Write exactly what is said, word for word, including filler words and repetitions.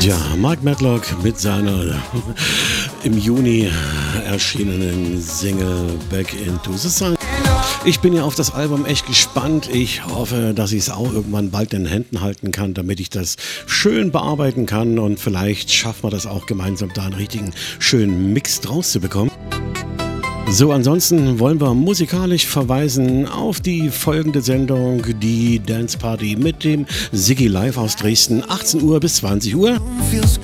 Ja, Mike Matlock mit seiner im Juni erschienenen Single Back into the Sun. Ich bin ja auf das Album echt gespannt. Ich hoffe, dass ich es auch irgendwann bald in den Händen halten kann, damit ich das schön bearbeiten kann und vielleicht schaffen wir das auch gemeinsam, da einen richtigen schönen Mix draus zu bekommen. So, ansonsten wollen wir musikalisch verweisen auf die folgende Sendung, die Dance Party mit dem Siggi Live aus Dresden, achtzehn Uhr bis zwanzig Uhr.